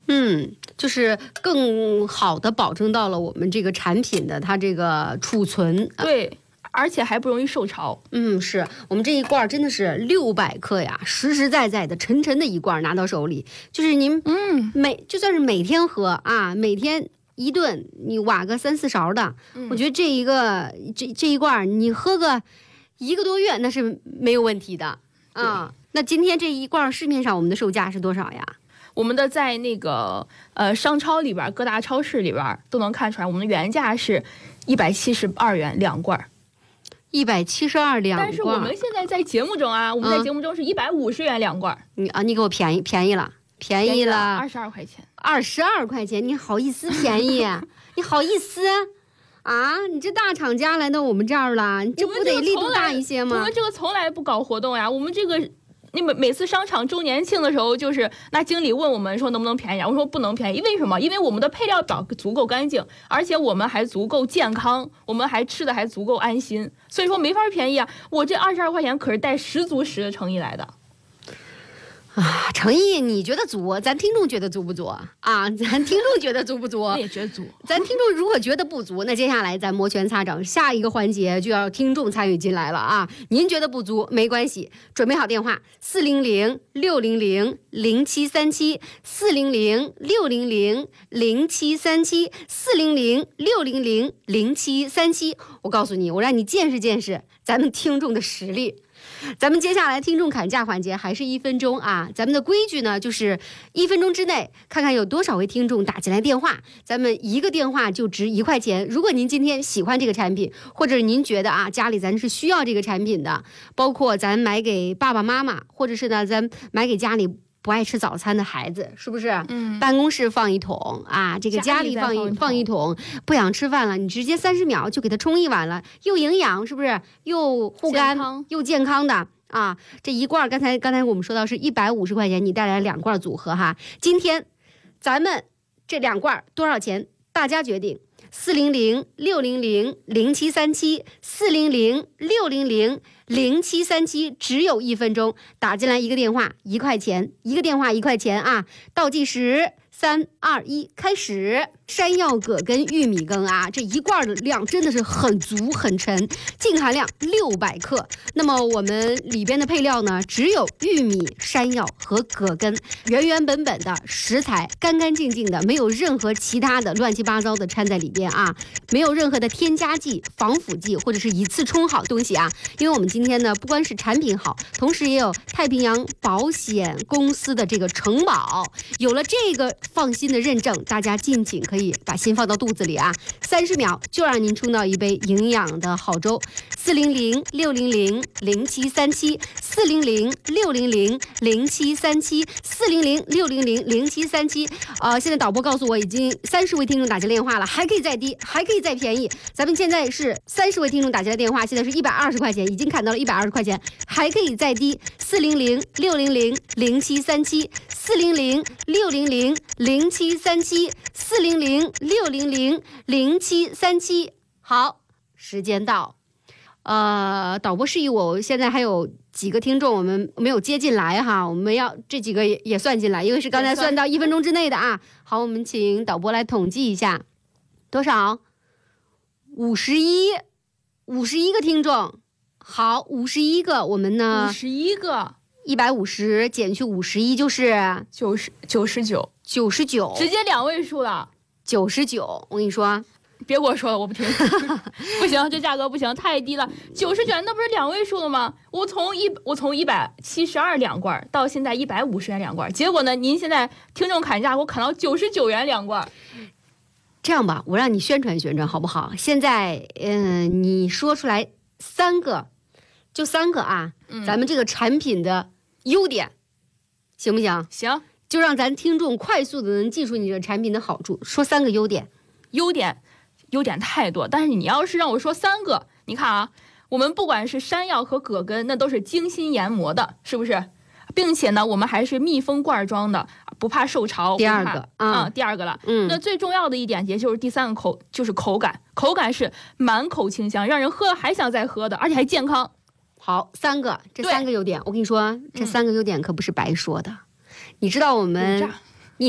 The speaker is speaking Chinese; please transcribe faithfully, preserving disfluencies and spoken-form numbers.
嗯，就是更好的保证到了我们这个产品的它这个储存。 对。而且还不容易受潮。 嗯，是我们这一罐真的是六百克呀，实实在在的沉沉的一罐拿到手里，就是您嗯每就算是每天喝啊，每天一顿你挖个三四勺的， 嗯、 我觉得这一个这这一罐你喝个一个多月那是没有问题的啊。那今天这一罐市面上我们的售价是多少呀？ 我们的在那个呃商超里边，各大超市里边都能看出来，我们的原价是一百七十二元两罐。 一百七十二两罐， 但是我们现在在节目中啊，我们在节目中是一百五十元两罐。 你啊，你给我便宜便宜了，便宜了二十二块钱， 二十二块钱，你好意思便宜？你好意思啊？你这大厂家来到我们这儿了，你这不得力度大一些吗？ 我们这个从来不搞活动呀，我们这个。你每每次商场周年庆的时候，就是那经理问我们说能不能便宜，我说不能便宜，为什么？因为我们的配料表足够干净，而且我们还足够健康，我们还吃的还足够安心，所以说没法便宜啊！我这二十二块钱可是带十足十的诚意来的。 啊，诚意你觉得足，咱听众觉得足不足啊？咱听众觉得足不足？ 我也觉得足。 咱听众如果觉得不足，那接下来咱摩拳擦掌，下一个环节就要听众参与进来了啊！您觉得不足没关系，准备好电话四零零六零零零七三七四零零六零零零七三七四零零六零零零七三七。我告诉你，我让你见识见识咱们听众的实力。咱们接下来听众砍价环节还是一分钟啊，咱们的规矩呢就是一分钟之内看看有多少位听众打进来电话，咱们一个电话就值一块钱。如果您今天喜欢这个产品，或者您觉得啊家里咱是需要这个产品的，包括咱买给爸爸妈妈，或者是呢咱买给家里不爱吃早餐的孩子，是不是？ 嗯， 办公室放一桶啊，这个家里放一放一桶，不想吃饭了，你直接三十秒就给它冲一碗了，又营养，是不是？又护肝又健康的啊！这一罐，刚才刚才我们说到是一百五十块钱，你带来两罐组合哈。今天咱们这两罐多少钱？大家决定。四零零六零零零七三七四零零六零零零七三七，只有一分钟，打进来一个电话一块钱，一个电话一块钱啊！倒计时三二一，开始。山药葛根玉米羹啊，这一罐的量真的是很足很沉，净含量六百克。那么我们里边的配料呢，只有玉米、山药和葛根，原原本本的食材，干干净净的，没有任何其他的乱七八糟的掺在里边啊，没有任何的添加剂、防腐剂或者是一次冲好东西啊。因为我们今天呢，不光是产品好，同时也有太平洋保险公司的这个承保，有了这个放心的认证，大家尽情可以把心放到肚子里啊，三十秒就让您冲到一杯营养的好粥。四零零六零零零七三七四零零六零零零七三七四零零六零零零七三七。呃，现在导播告诉我已经三十位听众打进电话了，还可以再低，还可以再便宜。咱们现在是三十位听众打进来电话，现在是一百二十块钱，已经砍到了一百二十块钱，还可以再低。四零零六零零零七三七四零零六零零零七三七四零零六零零零七三七。好，时间到。呃，导播示意我，现在还有几个听众我们没有接进来哈，我们要这几个也也算进来，因为是刚才算到一分钟之内的啊。好，我们请导播来统计一下，多少？五十一，五十一个听众。好，五十一个，我们呢？ 五十一个， 一百五十减去五十一就是九十九十九， 九十九， 直接两位数了。 九十九，我跟你说。 别跟我说了，我不听。不行，这价格不行，太低了。九十九，那不是两位数了吗？我从一我从一百七十二两罐到现在一百五十元两罐，结果呢，您现在听众砍价，我砍到九十九元两罐。 这样吧，我让你宣传宣传好不好？现在，嗯、呃，你说出来三个，就三个啊，嗯、咱们这个产品的优点，行不行？ 行， 就让咱听众快速的能记住你这个产品的好处，说三个优点。 优点。优点太多，但是你要是让我说三个，你看啊，我们不管是山药和葛根，那都是精心研磨的，是不是？并且呢，我们还是密封罐装的，不怕受潮。 第二个啊、嗯，第二个了， 嗯， 那最重要的一点，也就是第三个口，就是口感，口感是满口清香，让人喝了还想再喝的，而且还健康。 好，三个，这三个优点，我跟你说，这三个优点可不是白说的。嗯、你知道我们